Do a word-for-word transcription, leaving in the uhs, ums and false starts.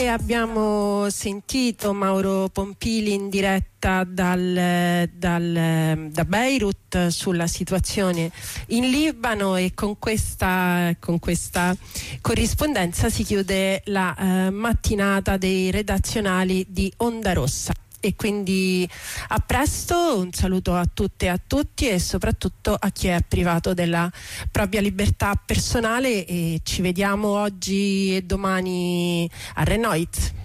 E abbiamo sentito Mauro Pompili in diretta dal, dal, da Beirut sulla situazione in Libano, e con questa, con questa corrispondenza si chiude la eh, mattinata dei redazionali di Onda Rossa. E quindi a presto, un saluto a tutte e a tutti, e soprattutto a chi è privato della propria libertà personale, e ci vediamo oggi e domani a Renoit.